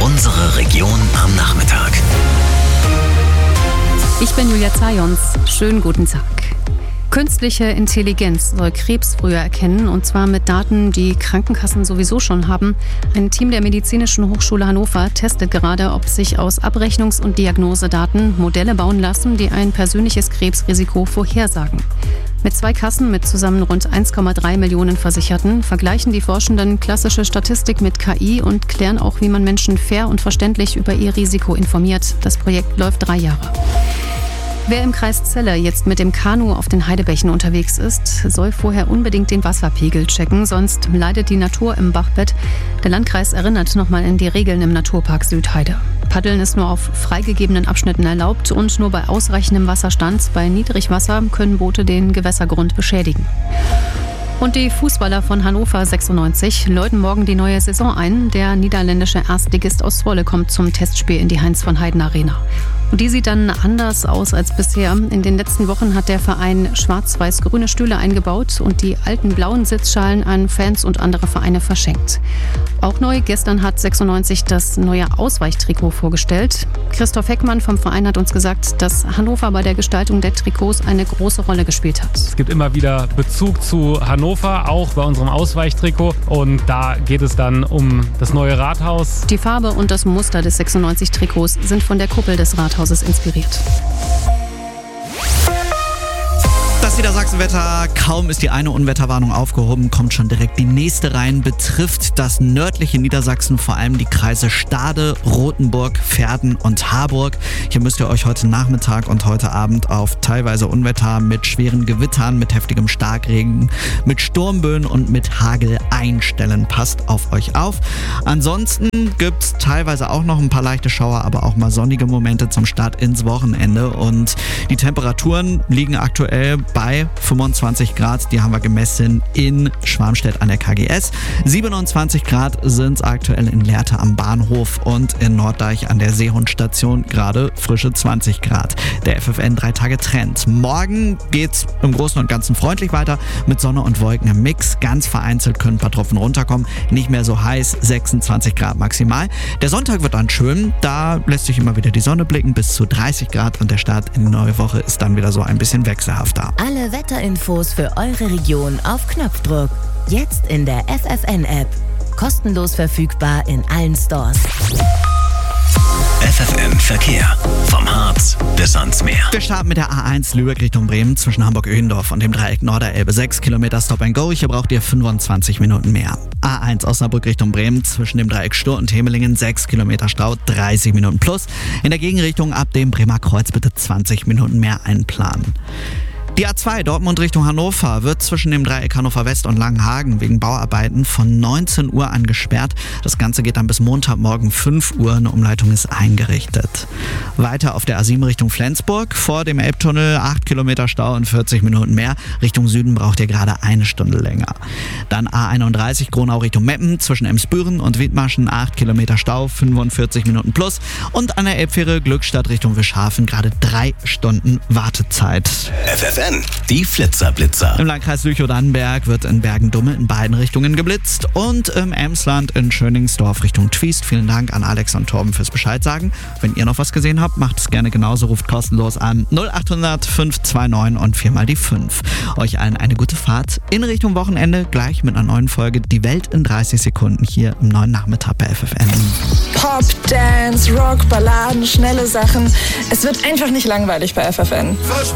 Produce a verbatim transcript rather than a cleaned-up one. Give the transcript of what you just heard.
Unsere Region am Nachmittag. Ich bin Julia Zajons. Schönen guten Tag. Künstliche Intelligenz soll Krebs früher erkennen, und zwar mit Daten, die Krankenkassen sowieso schon haben. Ein Team der Medizinischen Hochschule Hannover testet gerade, ob sich aus Abrechnungs- und Diagnosedaten Modelle bauen lassen, die ein persönliches Krebsrisiko vorhersagen. Mit zwei Kassen mit zusammen rund eins Komma drei Millionen Versicherten vergleichen die Forschenden klassische Statistik mit K I und klären auch, wie man Menschen fair und verständlich über ihr Risiko informiert. Das Projekt läuft drei Jahre. Wer im Kreis Celle jetzt mit dem Kanu auf den Heidebächen unterwegs ist, soll vorher unbedingt den Wasserpegel checken, sonst leidet die Natur im Bachbett. Der Landkreis erinnert nochmal an die Regeln im Naturpark Südheide. Paddeln ist nur auf freigegebenen Abschnitten erlaubt und nur bei ausreichendem Wasserstand. Bei Niedrigwasser können Boote den Gewässergrund beschädigen. Und die Fußballer von Hannover sechsundneunzig läuten morgen die neue Saison ein. Der niederländische Erstligist aus Zwolle kommt zum Testspiel in die Heinz von Heiden Arena. Und die sieht dann anders aus als bisher. In den letzten Wochen hat der Verein schwarz-weiß-grüne Stühle eingebaut und die alten blauen Sitzschalen an Fans und andere Vereine verschenkt. Auch neu, gestern hat sechsundneunzig das neue Ausweichtrikot vorgestellt. Christoph Heckmann vom Verein hat uns gesagt, dass Hannover bei der Gestaltung der Trikots eine große Rolle gespielt hat. Es gibt immer wieder Bezug zu Hannover, auch bei unserem Ausweichtrikot. Und da geht es dann um das neue Rathaus. Die Farbe und das Muster des sechsundneunzig-Trikots sind von der Kuppel des Rathauses inspiriert. Das Niedersachsenwetter, kaum ist die eine Unwetterwarnung aufgehoben, kommt schon direkt die nächste rein, betrifft das nördliche Niedersachsen, vor allem die Kreise Stade, Rothenburg, Verden und Harburg. Hier müsst ihr euch heute Nachmittag und heute Abend auf teilweise Unwetter mit schweren Gewittern, mit heftigem Starkregen, mit Sturmböen und mit Hagel einstellen. Passt auf euch auf. Ansonsten gibt es teilweise auch noch ein paar leichte Schauer, aber auch mal sonnige Momente zum Start ins Wochenende. Und die Temperaturen liegen aktuell bei fünfundzwanzig Grad, die haben wir gemessen in Schwarmstedt an der K G S. siebenundzwanzig Grad sind es aktuell in Lehrte am Bahnhof und in Norddeich an der Seehundstation gerade frische zwanzig Grad. Der F F N drei Tage Trend. Morgen geht's im Großen und Ganzen freundlich weiter mit Sonne und Wolken im Mix. Ganz vereinzelt können ein paar Tropfen runterkommen. Nicht mehr so heiß, sechsundzwanzig Grad maximal. Der Sonntag wird dann schön. Da lässt sich immer wieder die Sonne blicken, bis zu dreißig Grad, und der Start in die neue Woche ist dann wieder so ein bisschen wechselhafter. Alle Wetterinfos für eure Region auf Knopfdruck. Jetzt in der F F N-App. Kostenlos verfügbar in allen Stores. F F N Verkehr. Vom Harz bis ans Meer. Wir starten mit der A eins Lübeck Richtung Bremen zwischen Hamburg-Öhendorf und dem Dreieck Norderelbe. sechs Kilometer Stop and Go. Hier braucht ihr fünfundzwanzig Minuten mehr. A eins Osnabrück Richtung Bremen zwischen dem Dreieck Stur und Hemelingen. sechs Kilometer Stau, dreißig Minuten plus. In der Gegenrichtung ab dem Bremer Kreuz bitte zwanzig Minuten mehr einplanen. Die A zwei Dortmund Richtung Hannover wird zwischen dem Dreieck Hannover West und Langenhagen wegen Bauarbeiten von neunzehn Uhr an gesperrt. Das Ganze geht dann bis Montagmorgen fünf Uhr. Eine Umleitung ist eingerichtet. Weiter auf der A sieben Richtung Flensburg. Vor dem Elbtunnel acht Kilometer Stau und vierzig Minuten mehr. Richtung Süden braucht ihr gerade eine Stunde länger. Dann A einunddreißig Gronau Richtung Meppen zwischen Emsbüren und Wiedmaschen acht Kilometer Stau, fünfundvierzig Minuten plus. Und an der Elbfähre Glückstadt Richtung Wischhafen gerade drei Stunden Wartezeit. F F N, die Flitzerblitzer. Im Landkreis Lüchow-Dannenberg wird in Bergen-Dumme in beiden Richtungen geblitzt und im Emsland in Schöningsdorf Richtung Twiest. Vielen Dank an Alex und Torben fürs Bescheid sagen. Wenn ihr noch was gesehen habt, macht es gerne genauso, ruft kostenlos an null achthundert fünf zwei neun und viermal die fünf. Euch allen eine gute Fahrt in Richtung Wochenende, gleich mit einer neuen Folge Die Welt in dreißig Sekunden hier im neuen Nachmittag bei F F N. Pop, Dance, Rock, Balladen, schnelle Sachen. Es wird einfach nicht langweilig bei F F N.